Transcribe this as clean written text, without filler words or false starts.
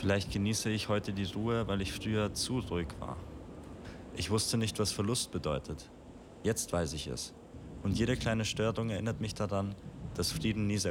Vielleicht genieße ich heute die Ruhe, weil ich früher zu ruhig war. Ich wusste nicht, was Verlust bedeutet. Jetzt weiß ich es. Und jede kleine Störung erinnert mich daran, dass Frieden nie